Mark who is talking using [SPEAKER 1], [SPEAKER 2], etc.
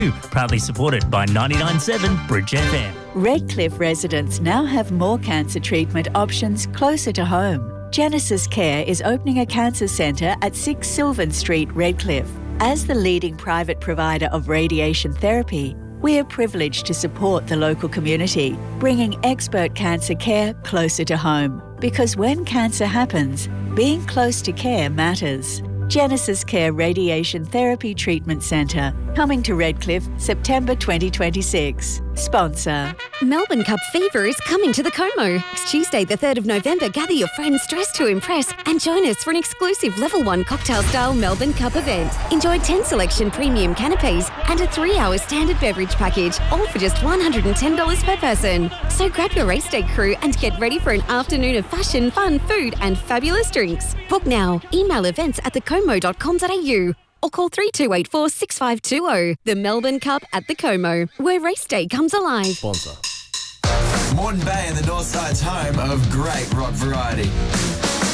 [SPEAKER 1] Proudly supported by 99.7 Bridge FM.
[SPEAKER 2] Redcliffe residents now have more cancer treatment options closer to home. Genesis Care is opening a cancer centre at 6 Sylvan Street, Redcliffe. As the leading private provider of radiation therapy, we are privileged to support the local community, bringing expert cancer care closer to home. Because when cancer happens, being close to care matters. Genesis Care Radiation Therapy Treatment Centre, coming to Redcliffe, September 2026. Sponsor.
[SPEAKER 3] Melbourne Cup Fever is coming to the Como. It's Tuesday the 3rd of November. Gather your friends dressed to impress and join us for an exclusive Level 1 cocktail-style Melbourne Cup event. Enjoy 10 selection premium canapes and a 3-hour standard beverage package, all for just $110 per person. So grab your race day crew and get ready for an afternoon of fashion, fun, food and fabulous drinks. Book now. Email events@thecomo.com.au. or call 3284 6520. The Melbourne Cup at the Como, where race day comes alive.
[SPEAKER 4] Sponsor. Moreton Bay and the North Side's home of great rock variety.